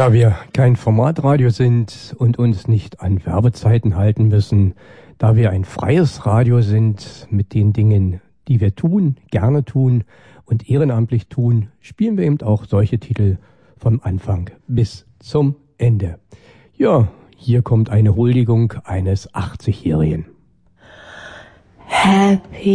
Da wir kein Formatradio sind und uns nicht an Werbezeiten halten müssen, da wir ein freies Radio sind mit den Dingen, die wir tun, gerne tun und ehrenamtlich tun, spielen wir eben auch solche Titel vom Anfang bis zum Ende. Ja, hier kommt eine Huldigung eines 80-Jährigen. Happy